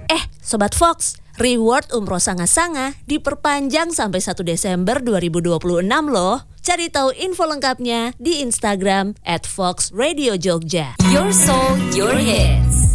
Sobat Fox, reward umroh Sanga-Sanga diperpanjang sampai 1 Desember 2026 loh. Cari tahu info lengkapnya di Instagram @foxradiojogja. Your soul, your hits.